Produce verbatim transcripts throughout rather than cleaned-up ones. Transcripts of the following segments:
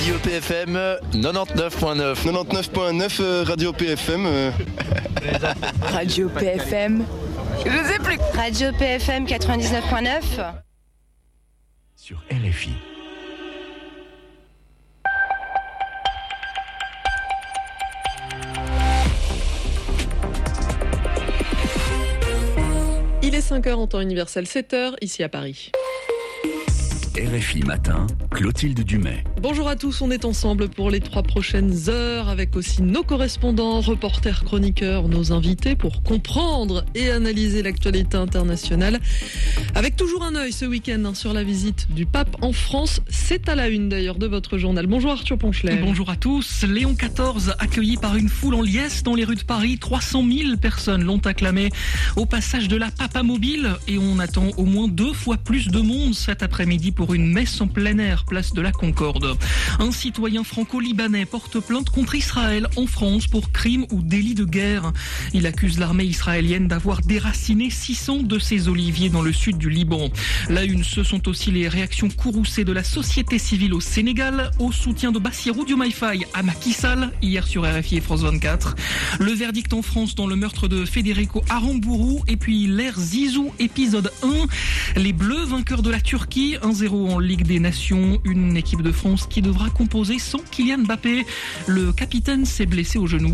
Radio P F M quatre-vingt-dix-neuf point neuf. quatre-vingt-dix-neuf point neuf euh, Radio P F M. Euh... Radio P F M. Je sais plus. Radio P F M quatre-vingt-dix-neuf point neuf. Sur R F I. Il est cinq heures en temps universel, sept heures ici à Paris. R F I Matin, Clotilde Dumais. Bonjour à tous, on est ensemble pour les trois prochaines heures avec aussi nos correspondants, reporters, chroniqueurs, nos invités pour comprendre et analyser l'actualité internationale. Avec toujours un œil ce week-end hein, sur la visite du pape en France. C'est à la une d'ailleurs de votre journal. Bonjour Arthur Ponchelet. Bonjour à tous. Léon quatorze accueilli par une foule en liesse dans les rues de Paris. trois cent mille personnes l'ont acclamé au passage de la Papamobile et on attend au moins deux fois plus de monde cet après-midi pour une messe en plein air, place de la Concorde. Un citoyen franco-libanais porte plainte contre Israël en France pour crime ou délit de guerre. Il accuse l'armée israélienne d'avoir déraciné six cents de ses oliviers dans le sud du Liban. La une, ce sont aussi les réactions courroucées de la société civile au Sénégal au soutien de Bassirou Diomaye Faye à Macky Sall hier sur R F I et France vingt-quatre. Le verdict en France dans le meurtre de Federico Arambourou et puis l'ère Zizou épisode un. Les Bleus vainqueurs de la Turquie un zéro en Ligue des Nations, une équipe de France qui devra composer sans Kylian Mbappé. Le capitaine s'est blessé au genou.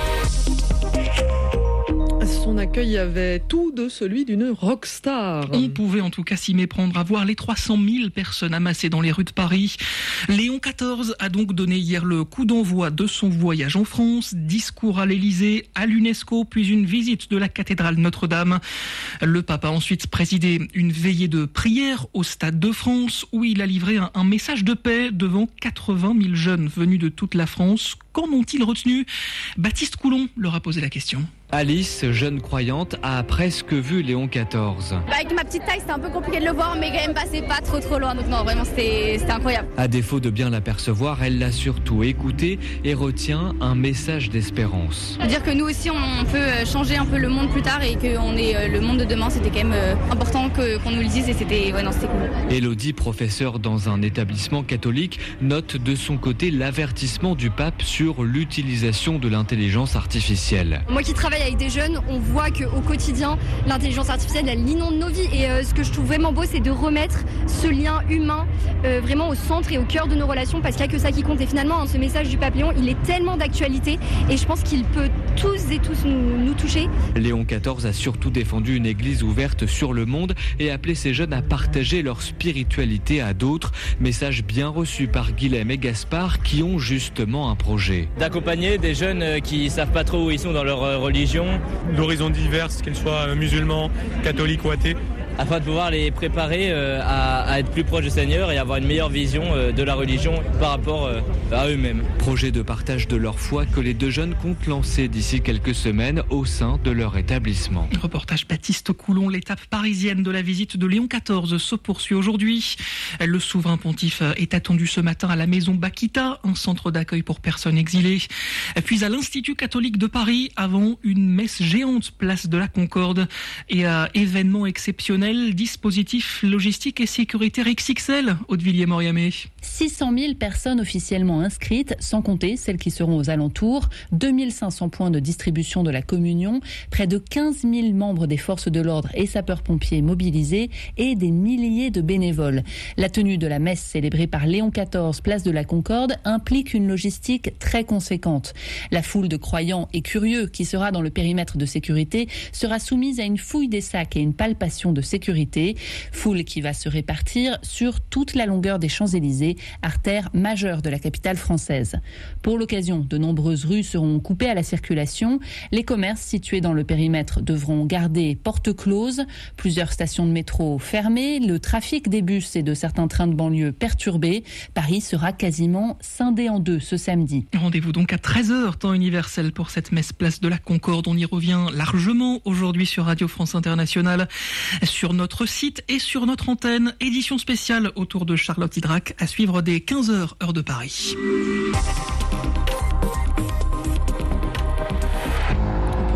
Son accueil avait tout de celui d'une rockstar. On pouvait en tout cas s'y méprendre à voir les trois cent mille personnes amassées dans les rues de Paris. Léon quatorze a donc donné hier le coup d'envoi de son voyage en France, discours à l'Élysée, à l'UNESCO, puis une visite de la cathédrale Notre-Dame. Le pape a ensuite présidé une veillée de prière au Stade de France où il a livré un, un message de paix devant quatre-vingt mille jeunes venus de toute la France. Qu'en ont-ils retenu ? Baptiste Coulon leur a posé la question. Alice, jeune croyante, a presque vu Léon quatorze. Bah avec ma petite taille, c'était un peu compliqué de le voir, mais quand même passé pas trop trop loin. Donc non, vraiment, c'était, c'était incroyable. À défaut de bien l'apercevoir, elle l'a surtout écouté et retient un message d'espérance. Dire que nous aussi, on peut changer un peu le monde plus tard et qu'on est le monde de demain, c'était quand même important que, qu'on nous le dise et c'était, ouais, non, c'était cool. Élodie, professeure dans un établissement catholique, note de son côté l'avertissement du pape sur l'utilisation de l'intelligence artificielle. Moi qui travaille avec des jeunes, on voit qu'au quotidien, l'intelligence artificielle, elle inonde nos vies. Et euh, ce que je trouve vraiment beau, c'est de remettre ce lien humain euh, vraiment au centre et au cœur de nos relations, parce qu'il n'y a que ça qui compte. Et finalement, hein, ce message du pape Léon, il est tellement d'actualité et je pense qu'il peut tous et tous nous, nous toucher. Léon quatorze a surtout défendu une église ouverte sur le monde et appelé ces jeunes à partager leur spiritualité à d'autres. Message bien reçu par Guilhem et Gaspard qui ont justement un projet. D'accompagner des jeunes qui ne savent pas trop où ils sont dans leur religion. D'horizons diverses, qu'ils soient musulmans, catholiques ou athées. Afin de pouvoir les préparer euh, à, à être plus proches du Seigneur et avoir une meilleure vision euh, de la religion par rapport euh, à eux-mêmes. Projet de partage de leur foi que les deux jeunes comptent lancer d'ici quelques semaines au sein de leur établissement. Reportage Baptiste Coulon, l'étape parisienne de la visite de Léon quatorze se poursuit aujourd'hui. Le souverain pontife est attendu ce matin à la maison Bakita, un centre d'accueil pour personnes exilées. Puis à l'Institut catholique de Paris avant une messe géante place de la Concorde et à événement exceptionnel. Dispositif logistique et sécuritaire X X L, Aude-Villiers-Moriamé. six cent mille personnes officiellement inscrites, sans compter celles qui seront aux alentours, deux mille cinq cents points de distribution de la communion, près de quinze mille membres des forces de l'ordre et sapeurs-pompiers mobilisés et des milliers de bénévoles. La tenue de la messe célébrée par Léon quatorze, place de la Concorde, implique une logistique très conséquente. La foule de croyants et curieux qui sera dans le périmètre de sécurité sera soumise à une fouille des sacs et une palpation de sécurité. Foule qui va se répartir sur toute la longueur des Champs-Élysées, artère majeure de la capitale française. Pour l'occasion, de nombreuses rues seront coupées à la circulation. Les commerces situés dans le périmètre devront garder porte close. Plusieurs stations de métro fermées. Le trafic des bus et de certains trains de banlieue perturbé. Paris sera quasiment scindé en deux ce samedi. Rendez-vous donc à treize heures, temps universel pour cette messe place de la Concorde. On y revient largement aujourd'hui sur Radio France Internationale, sur notre site et sur notre antenne. Édition spéciale autour de Charlotte Hydrac à suivre dès quinze heures, heure de Paris. Pour l'instant,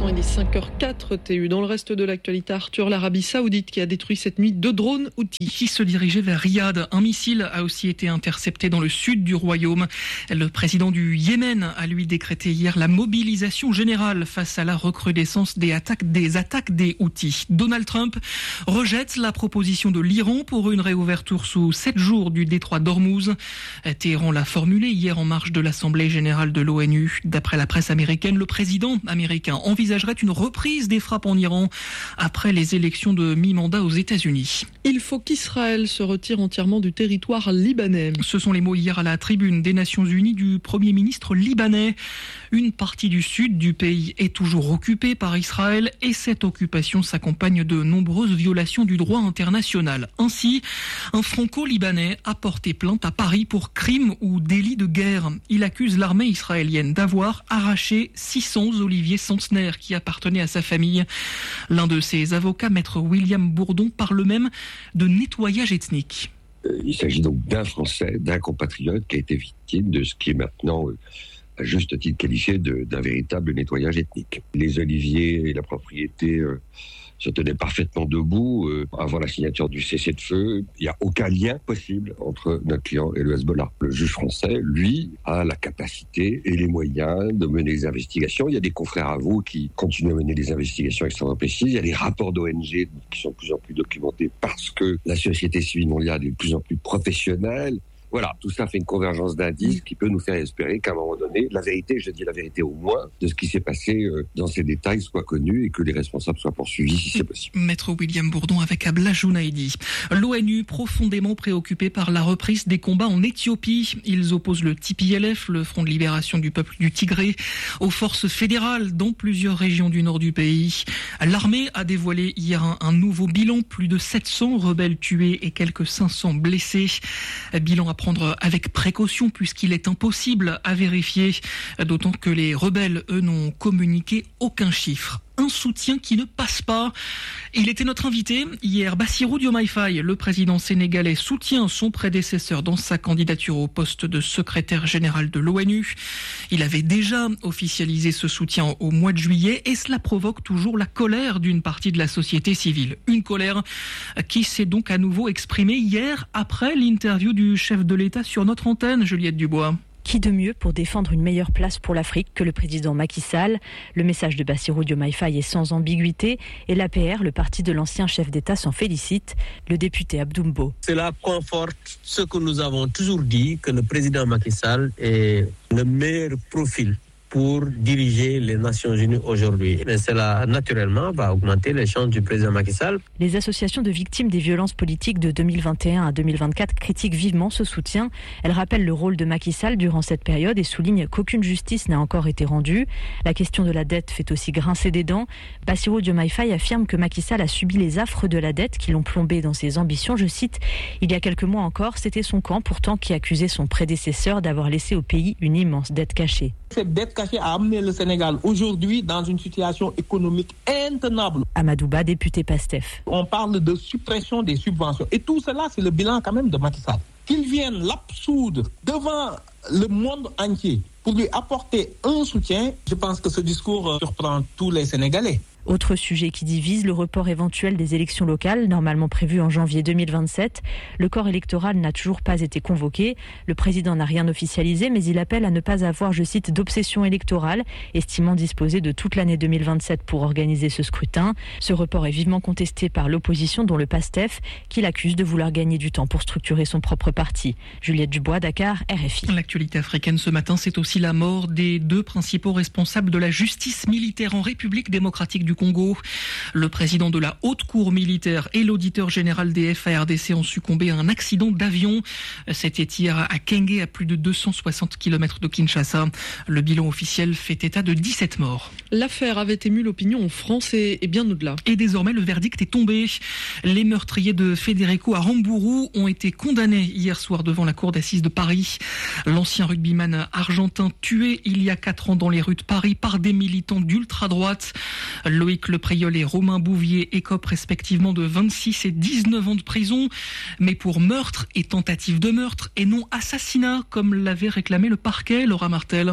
instant, il est cinq heures quatre T U. Dans le reste de l'actualité, Arthur, l'Arabie Saoudite qui a détruit cette nuit deux drones Houthis. Qui se dirigeaient vers Riyad. Un missile a aussi été intercepté dans le sud du royaume. Le président du Yémen a lui décrété hier la mobilisation générale face à la recrudescence des attaques des, attaques des Houthis. Donald Trump rejette la proposition de l'Iran pour une réouverture sous sept jours du détroit d'Ormuz. Téhéran l'a formulé hier en marge de l'Assemblée générale de l'ONU. D'après la presse américaine, le président américain envisagerait une reprise des frappes en Iran après les élections de mi-mandat aux États-Unis. Il faut qu'Israël se retire entièrement du territoire libanais. Ce sont les mots hier à la tribune des Nations Unies du Premier ministre libanais. Une partie du sud du pays est toujours occupée par Israël et cette occupation s'accompagne de nombreuses violations du droit international. Ainsi, un franco-libanais a porté plainte à Paris pour crime ou délit de guerre. Il accuse l'armée israélienne d'avoir arraché six cents oliviers centenaires qui appartenaient à sa famille. L'un de ses avocats, maître William Bourdon, parle même de nettoyage ethnique. Il s'agit donc d'un Français, d'un compatriote qui a été victime de ce qui est maintenant, à juste titre, qualifié de, d'un véritable nettoyage ethnique. Les oliviers et la propriété euh, se tenaient parfaitement debout euh, avant la signature du cessez-le-feu. Il n'y a aucun lien possible entre notre client et le Hezbollah. Le juge français, lui, a la capacité et les moyens de mener des investigations. Il y a des confrères à vous qui continuent à mener des investigations extrêmement précises. Il y a des rapports d'O N G qui sont de plus en plus documentés parce que la société civile mondiale est de plus en plus professionnelle. Voilà, tout ça fait une convergence d'indices qui peut nous faire espérer qu'à un moment donné, la vérité, je dis la vérité au moins, de ce qui s'est passé dans ces détails soit connue et que les responsables soient poursuivis si c'est possible. Maître William Bourdon avec Abla Jounaidi. L'ONU profondément préoccupée par la reprise des combats en Éthiopie. Ils opposent le T P L F, le Front de libération du peuple du Tigré, aux forces fédérales dans plusieurs régions du nord du pays. L'armée a dévoilé hier un, un nouveau bilan, plus de sept cents rebelles tués et quelques cinq cents blessés. Bilan à prendre avec précaution puisqu'il est impossible à vérifier, d'autant que les rebelles, eux, n'ont communiqué aucun chiffre. Un soutien qui ne passe pas. Il était notre invité hier. Bassirou Diomaye Faye, le président sénégalais, soutient son prédécesseur dans sa candidature au poste de secrétaire général de l'ONU. Il avait déjà officialisé ce soutien au mois de juillet et cela provoque toujours la colère d'une partie de la société civile. Une colère qui s'est donc à nouveau exprimée hier après l'interview du chef de l'État sur notre antenne, Juliette Dubois. Qui de mieux pour défendre une meilleure place pour l'Afrique que le président Macky Sall? Le message de Bassirou Diomaye Faye est sans ambiguïté et l'A P R, le parti de l'ancien chef d'État, s'en félicite. Le député Abdoumbo. Cela conforte ce que nous avons toujours dit, que le président Macky Sall est le meilleur profil pour diriger les Nations Unies aujourd'hui. Mais cela, naturellement, va augmenter les chances du président Macky Sall. Les associations de victimes des violences politiques de deux mille vingt et un à deux mille vingt-quatre critiquent vivement ce soutien. Elles rappellent le rôle de Macky Sall durant cette période et soulignent qu'aucune justice n'a encore été rendue. La question de la dette fait aussi grincer des dents. Bassirou Diomaye Faye affirme que Macky Sall a subi les affres de la dette qui l'ont plombé dans ses ambitions. Je cite, « Il y a quelques mois encore, c'était son camp pourtant qui accusait son prédécesseur d'avoir laissé au pays une immense dette cachée. » Cette dette cachée a amené le Sénégal aujourd'hui dans une situation économique intenable. Amadouba, député PASTEF. On parle de suppression des subventions. Et tout cela, c'est le bilan quand même de Macky Sall. Qu'il vienne l'absoudre devant le monde entier pour lui apporter un soutien, je pense que ce discours surprend tous les Sénégalais. Autre sujet qui divise, le report éventuel des élections locales, normalement prévues en janvier deux mille vingt-sept. Le corps électoral n'a toujours pas été convoqué. Le président n'a rien officialisé, mais il appelle à ne pas avoir, je cite, d'obsession électorale, estimant disposer de toute l'année deux mille vingt-sept pour organiser ce scrutin. Ce report est vivement contesté par l'opposition, dont le PASTEF, qui l'accuse de vouloir gagner du temps pour structurer son propre parti. Juliette Dubois, Dakar, R F I. L'actualité africaine ce matin, c'est aussi la mort des deux principaux responsables de la justice militaire en République démocratique du Congo. Le président de la haute cour militaire et l'auditeur général des F A R D C ont succombé à un accident d'avion. C'était hier à Kenge, à plus de deux cent soixante kilomètres de Kinshasa. Le bilan officiel fait état de dix-sept morts. L'affaire avait ému l'opinion en France et, et bien au-delà. Et désormais, le verdict est tombé. Les meurtriers de Federico Aramburu ont été condamnés hier soir devant la cour d'assises de Paris. L'ancien rugbyman argentin tué il y a quatre ans dans les rues de Paris par des militants d'ultra-droite. Loïc Lepriol et Romain Bouvier écopent respectivement de vingt-six et dix-neuf ans de prison, mais pour meurtre et tentative de meurtre et non assassinat, comme l'avait réclamé le parquet, Laura Martel.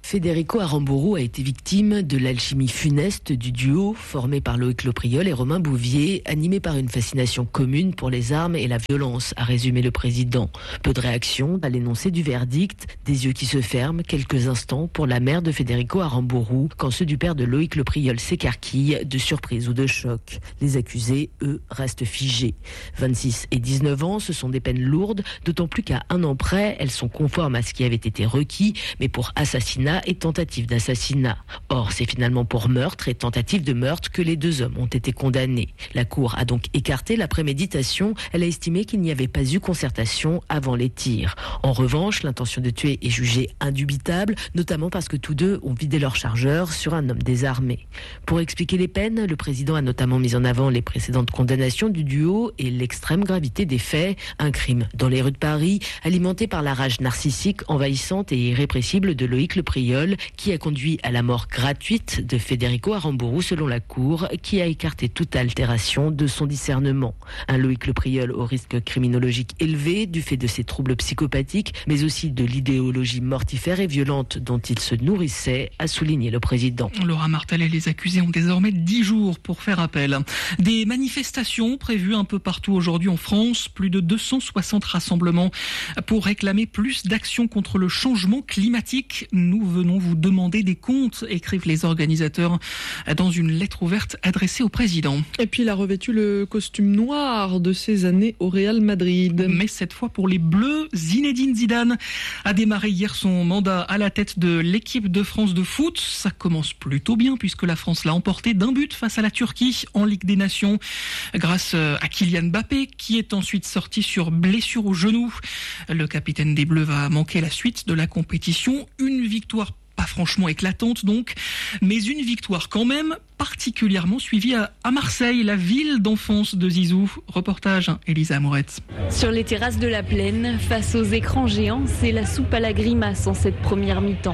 Federico Aramburu a été victime de l'alchimie funeste du duo formé par Loïc Lepriol et Romain Bouvier, animé par une fascination commune pour les armes et la violence, a résumé le président. Peu de réaction à l'énoncé du verdict, des yeux qui se ferment quelques instants pour la mère de Federico Aramburu, quand ceux du père de Loïc Lepriol s'écarquillent de surprise ou de choc. Les accusés, eux, restent figés. vingt-six et dix-neuf ans, ce sont des peines lourdes, d'autant plus qu'à un an près, elles sont conformes à ce qui avait été requis, mais pour assassinat et tentative d'assassinat. Or, c'est finalement pour meurtre et tentative de meurtre que les deux hommes ont été condamnés. La Cour a donc écarté la préméditation. Elle a estimé qu'il n'y avait pas eu concertation avant les tirs. En revanche, l'intention de tuer est jugée indubitable, notamment parce que tous deux ont vidé leur chargeur sur un homme désarmé. Pour expliquer les peines, le président a notamment mis en avant les précédentes condamnations du duo et l'extrême gravité des faits. Un crime dans les rues de Paris, alimenté par la rage narcissique, envahissante et irrépressible de Loïc Lepriol, qui a conduit à la mort gratuite de Federico Aramburu selon la Cour, qui a écarté toute altération de son discernement. Un Loïc Lepriol au risque criminologique élevé du fait de ses troubles psychopathiques, mais aussi de l'idéologie mortifère et violente dont il se nourrissait, a souligné le président. Laura Martel et les accusés ont désormais dix jours pour faire appel. Des manifestations prévues un peu partout aujourd'hui en France, plus de deux cent soixante rassemblements pour réclamer plus d'action contre le changement climatique. Nous venons vous demander des comptes, écrivent les organisateurs dans une lettre ouverte adressée au président. Et puis il a revêtu le costume noir de ses années au Real Madrid. Mais cette fois pour les Bleus, Zinedine Zidane a démarré hier son mandat à la tête de l'équipe de France de foot. Ça commence plutôt bien puisque la France l'a emporté d'un but face à la Turquie en Ligue des Nations grâce à Kylian Mbappé qui est ensuite sorti sur blessure au genou. Le capitaine des Bleus va manquer la suite de la compétition. Une victoire pas franchement éclatante donc, mais une victoire quand même particulièrement suivie à, à Marseille, la ville d'enfance de Zizou. Reportage Elisa Amourette. Sur les terrasses de la Plaine, face aux écrans géants, c'est la soupe à la grimace en cette première mi-temps.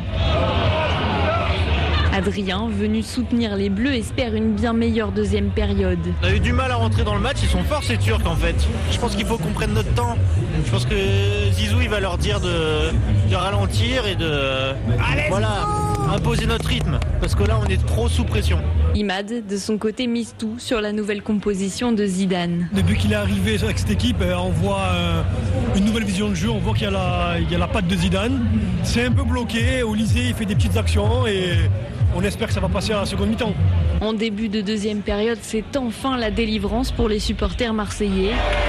Adrien, venu soutenir les Bleus, espère une bien meilleure deuxième période. On a eu du mal à rentrer dans le match, ils sont forts ces Turcs en fait. Je pense qu'il faut qu'on prenne notre temps. Je pense que Zizou il va leur dire de, de ralentir et de Allez, voilà, imposer notre rythme. Parce que là on est trop sous pression. Imad, de son côté, mise tout sur la nouvelle composition de Zidane. Depuis qu'il est arrivé avec cette équipe, on voit une nouvelle vision de jeu, on voit qu'il y a la, il y a la patte de Zidane. C'est un peu bloqué, Olysée il fait des petites actions et on espère que ça va passer à la seconde mi-temps. En début de deuxième période, c'est enfin la délivrance pour les supporters marseillais.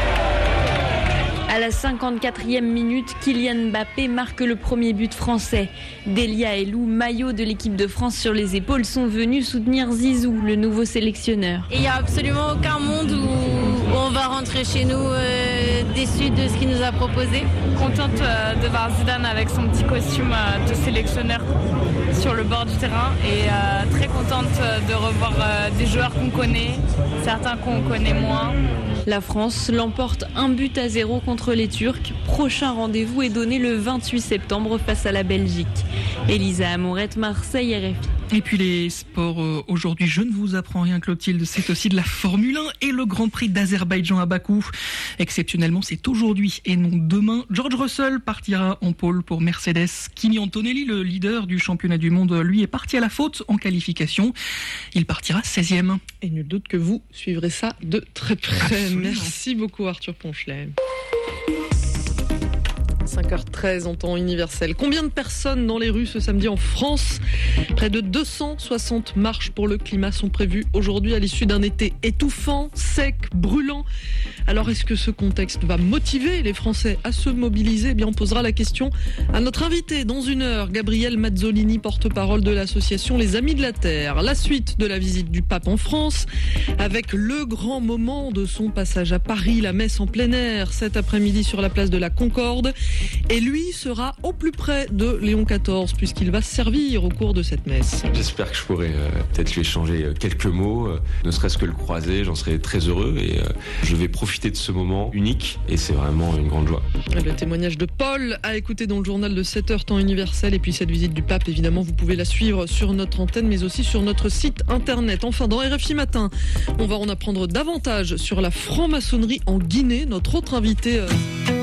À la cinquante-quatrième minute, Kylian Mbappé marque le premier but français. Delia et Lou, maillot de l'équipe de France sur les épaules, sont venus soutenir Zizou, le nouveau sélectionneur. Il n'y a absolument aucun monde où on va rentrer chez nous euh, déçu de ce qu'il nous a proposé. Contente euh, de voir Zidane avec son petit costume euh, de sélectionneur sur le bord du terrain et euh, très contente de revoir euh, des joueurs qu'on connaît, certains qu'on connaît moins. La France l'emporte un but à zéro contre les Turcs. Prochain rendez-vous est donné le vingt-huit septembre face à la Belgique. Elisa Amourette, Marseille, R F I. Et puis les sports euh, aujourd'hui, je ne vous apprends rien Clotilde, c'est aussi de la Formule un et le Grand Prix d'Azerbaïdjan à Bakou. Exceptionnellement, c'est aujourd'hui et non demain. George Russell partira en pole pour Mercedes. Kimi Antonelli, le leader du championnat du monde, lui est parti à la faute en qualification. Il partira seizième. Et nul doute que vous suivrez ça de très près. Absolument. Merci beaucoup Arthur Ponchelet. cinq heures treize en temps universel. Combien de personnes dans les rues ce samedi en France ? Près de deux cent soixante marches pour le climat sont prévues aujourd'hui à l'issue d'un été étouffant, sec, brûlant. Alors est-ce que ce contexte va motiver les Français à se mobiliser ? Eh bien, on posera la question à notre invité dans une heure, Gabriel Mazzolini, porte-parole de l'association Les Amis de la Terre. La suite de la visite du pape en France avec le grand moment de son passage à Paris, la messe en plein air cet après-midi sur la place de la Concorde. Et lui sera au plus près de Léon quatorze puisqu'il va servir au cours de cette messe. J'espère que je pourrai euh, peut-être lui échanger quelques mots, euh, ne serait-ce que le croiser, j'en serai très heureux et euh, je vais profiter de ce moment unique et c'est vraiment une grande joie. Le témoignage de Paul à écouter dans le journal de sept heures temps universel et puis cette visite du pape, évidemment, vous pouvez la suivre sur notre antenne mais aussi sur notre site internet. Enfin, dans R F I Matin, on va en apprendre davantage sur la franc-maçonnerie en Guinée. Notre autre invité... Euh